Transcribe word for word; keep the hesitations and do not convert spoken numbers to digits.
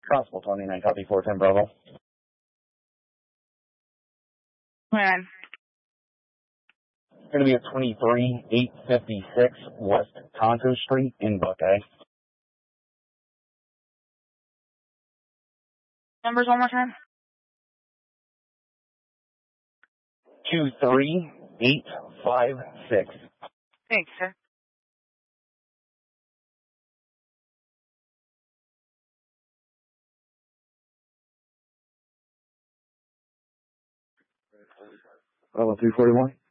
Constable twenty-nine, copy four ten Bravo. When? It's going to be at twenty-three eight fifty-six West Tonto Street in Buckeye. Numbers one more time? two three eight five six. Thanks, sir. Bravo three forty-one.